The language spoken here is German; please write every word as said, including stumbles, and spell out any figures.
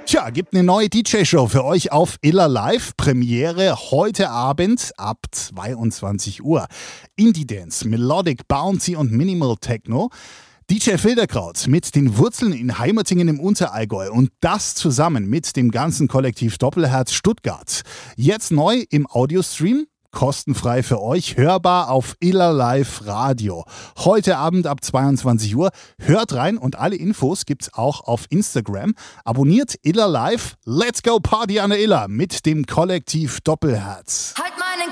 Tja, gibt eine neue D J-Show für euch auf Iller Live. Premiere heute Abend ab zweiundzwanzig Uhr. Indie Dance, Melodic, Bouncy und Minimal Techno. D J Filderkraut mit den Wurzeln in Heimertingen im Unterallgäu und das zusammen mit dem ganzen Kollektiv Doppelherz Stuttgart. Jetzt neu im Audiostream. Kostenfrei für euch, hörbar auf Iller Live Radio. Heute Abend ab zweiundzwanzig Uhr. Hört rein und alle Infos gibt's auch auf Instagram. Abonniert Iller Live. Let's go Party an der Iller mit dem Kollektiv Doppelherz. Halt meinen